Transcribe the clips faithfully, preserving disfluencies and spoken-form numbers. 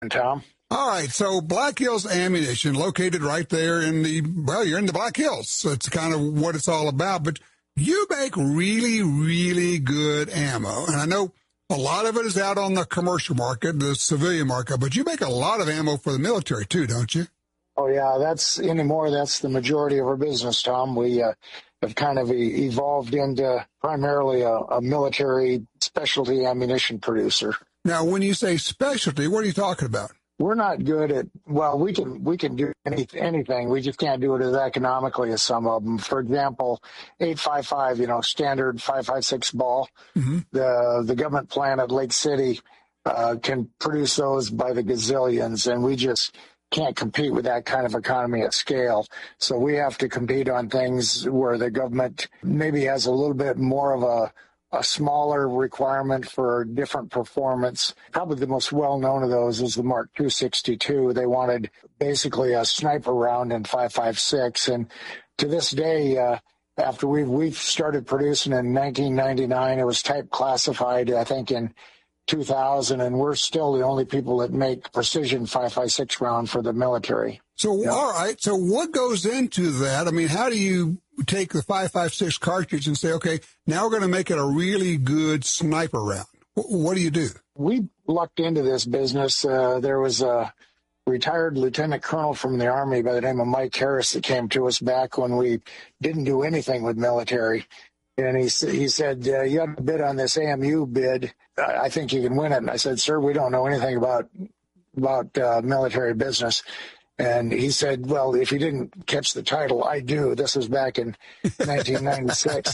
Tom. All right, so Black Hills Ammunition, located right there in the, well, you're in the Black Hills. So it's kind of what it's all about. But you make really, really good ammo. And I know a lot of it is out on the commercial market, the civilian market, but you make a lot of ammo for the military too, don't you? Oh, yeah, that's anymore. That's the majority of our business, Tom. We uh, have kind of e- evolved into primarily a, a military specialty ammunition producer. Now, when you say specialty, what are you talking about? We're not good at, well, we can we can do any, anything. We just can't do it as economically as some of them. For example, eight five five, you know, standard five five six ball. Mm-hmm. The the government plant at Lake City uh, can produce those by the gazillions, and we just can't compete with that kind of economy at scale. So we have to compete on things where the government maybe has a little bit more of a a smaller requirement for different performance. Probably the most well-known of those is the Mark two sixty-two. They wanted basically a sniper round in five five six. And to this day, uh, after we've, we've started producing in nineteen ninety-nine, it was type classified, I think, in two thousand, and we're still the only people that make precision five five six round for the military. So, yeah. All right, so what goes into that? I mean, how do you take the five five six cartridge and say, okay, now we're going to make it a really good sniper round? What do you do? We lucked into this business. Uh, there was a retired lieutenant colonel from the Army by the name of Mike Harris that came to us back when we didn't do anything with military. And he, he said, uh, you have to bid on this A M U bid. I think you can win it. And I said, sir, we don't know anything about, about uh, military business. And he said, well, if you didn't catch the title, I do. This was back in nineteen ninety-six.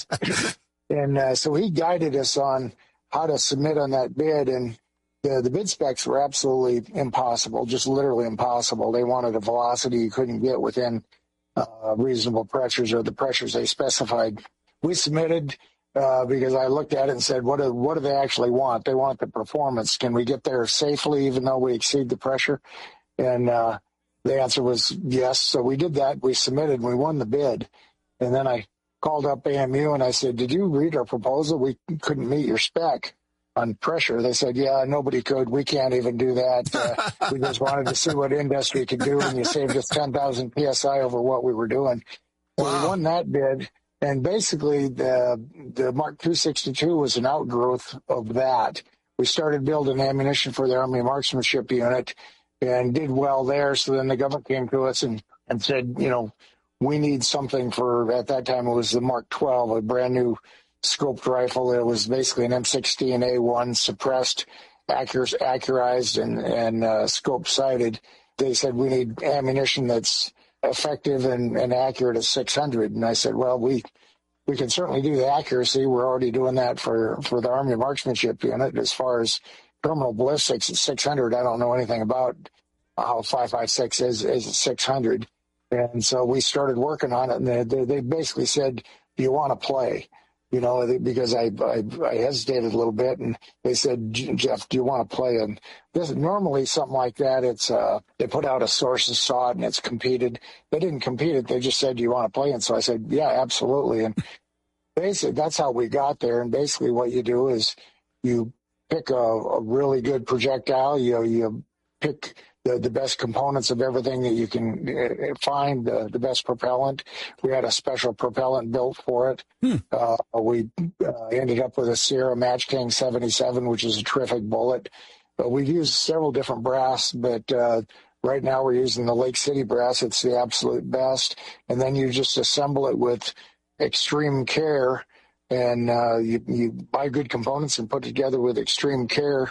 And uh, so he guided us on how to submit on that bid. And the, the bid specs were absolutely impossible, just literally impossible. They wanted a velocity you couldn't get within uh, reasonable pressures or the pressures they specified. We submitted uh, because I looked at it and said, what do, what do they actually want? They want the performance. Can we get there safely even though we exceed the pressure? And uh, the answer was yes. So we did that. We submitted and we won the bid. And then I called up A M U and I said, did you read our proposal? We couldn't meet your spec on pressure. They said, yeah, nobody could. We can't even do that. Uh, we just wanted to see what industry could do. And you saved us ten thousand P S I over what we were doing. So wow. We won that bid. And basically, the the Mark two sixty-two was an outgrowth of that. We started building ammunition for the Army Marksmanship Unit and did well there. So then the government came to us and, and said, you know, we need something for, at that time, it was the Mark twelve, a brand new scoped rifle. It was basically an M sixteen A one suppressed, accur- accurized, and, and uh, scope sighted. They said, we need ammunition that's effective and, and accurate at six hundred. And I said, well, we we can certainly do the accuracy. We're already doing that for, for the Army Marksmanship Unit. As far as terminal ballistics at six hundred, I don't know anything about how five five six is, is at six hundred. And so we started working on it, and they, they, they basically said, do you want to play? You know, because I, I I hesitated a little bit, and they said, Jeff, do you want to play? And this normally something like that, it's uh, they put out a source and saw it, and it's competed. They didn't compete it; they just said, do you want to play? And so I said, yeah, absolutely. And basically, that's how we got there. And basically, what you do is you pick a, a really good projectile. You you pick the, the best components of everything that you can find, the, the best propellant. We had a special propellant built for it. Hmm. Uh, we uh, ended up with a Sierra Match King seventy-seven, which is a terrific bullet. But we've used several different brass, but uh, right now we're using the Lake City brass. It's the absolute best. And then you just assemble it with extreme care, and uh, you, you buy good components and put it together with extreme care.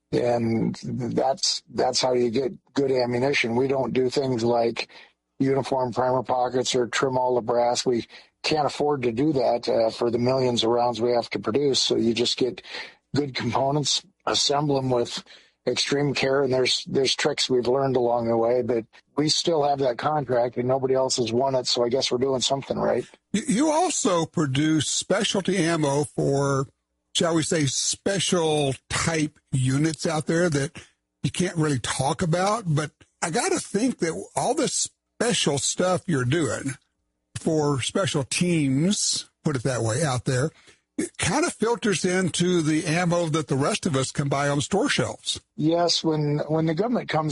And that's that's how you get good ammunition. We don't do things like uniform primer pockets or trim all the brass. We can't afford to do that uh, for the millions of rounds we have to produce. So you just get good components, assemble them with extreme care, and there's there's tricks we've learned along the way. But we still have that contract, and nobody else has won it, so I guess we're doing something right. You also produce specialty ammo for, shall we say, special type units out there that you can't really talk about. But I got to think that all this special stuff you're doing for special teams, put it that way, out there, it kind of filters into the ammo that the rest of us can buy on store shelves. Yes, when when the government comes